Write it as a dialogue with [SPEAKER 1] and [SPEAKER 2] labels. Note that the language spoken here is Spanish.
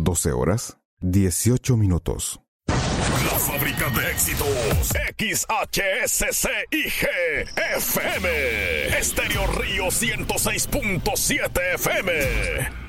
[SPEAKER 1] 12 horas, 18 minutos.
[SPEAKER 2] La fábrica de éxitos. XHSCIG FM. Estéreo Río 106.7 FM.